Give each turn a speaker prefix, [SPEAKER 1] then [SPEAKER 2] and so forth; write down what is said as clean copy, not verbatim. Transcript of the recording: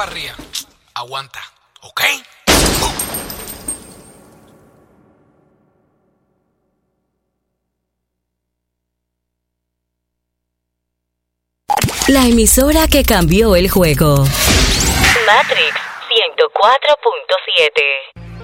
[SPEAKER 1] para arriba. Aguanta, ¿ok?
[SPEAKER 2] La emisora que cambió el juego.
[SPEAKER 3] Matrix 104.7.